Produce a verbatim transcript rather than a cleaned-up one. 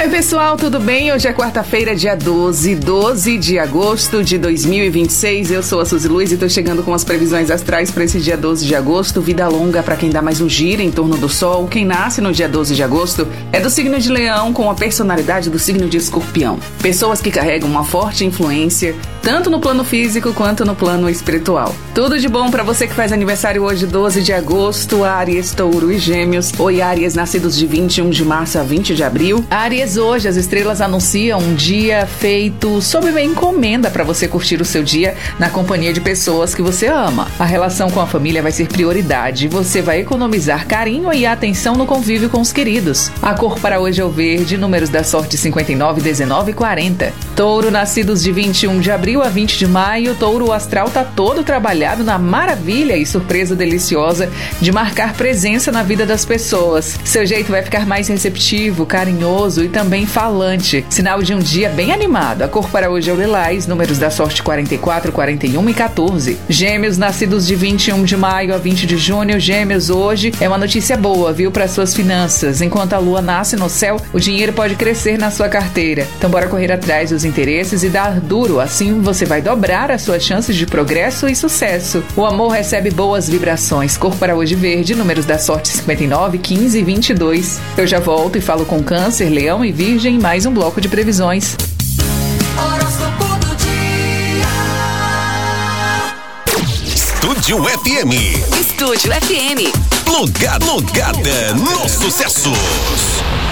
Oi pessoal, tudo bem? Hoje é quarta-feira, dia doze, doze de agosto de dois mil e vinte e seis. Eu sou a Suzy Luiz e tô chegando com as previsões astrais para esse dia doze de agosto. Vida longa para quem dá mais um giro em torno do sol. Quem nasce no dia doze de agosto é do signo de Leão, com a personalidade do signo de Escorpião. Pessoas que carregam uma forte influência, tanto no plano físico quanto no plano espiritual. Tudo de bom para você que faz aniversário hoje, doze de agosto, Áries, Touro e Gêmeos. Oi, Áries, nascidos de vinte e um de março a vinte de abril. Áries, hoje as estrelas anunciam um dia feito sob uma encomenda para você curtir o seu dia na companhia de pessoas que você ama. A relação com a família vai ser prioridade e você vai economizar carinho e atenção no convívio com os queridos. A cor para hoje é o verde, números da sorte cinquenta e nove, dezenove e quarenta. Touro, nascidos de vinte e um de abril a vinte de maio, Touro, o astral tá todo trabalhado na maravilha e surpresa deliciosa de marcar presença na vida das pessoas. Seu jeito vai ficar mais receptivo, carinhoso e também falante. Sinal de um dia bem animado. A cor para hoje é o lilás, números da sorte quarenta e quatro, quarenta e um e quatorze. Gêmeos, nascidos de vinte e um de maio a vinte de junho, Gêmeos, hoje é uma notícia boa, viu, para suas finanças. Enquanto a lua nasce no céu, o dinheiro pode crescer na sua carteira. Então bora correr atrás dos interesses e dar duro, assim você vai dobrar as suas chances de progresso e sucesso. O amor recebe boas vibrações. Cor para hoje verde, números da sorte cinquenta e nove, quinze e vinte e dois. Eu já volto e falo com Câncer, Leão e Virgem em mais um bloco de previsões. Horóscopo do dia. Estúdio F M. Estúdio F M. Plugada, plugada nos sucessos.